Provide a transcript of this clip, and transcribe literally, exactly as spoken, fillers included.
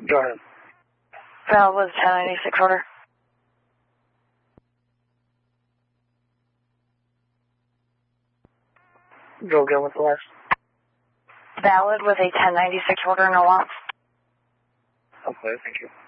Go ahead. Valid with ten ninety-six order. Go again with the last. Valid with a ten ninety-six order, no loss. Okay, thank you.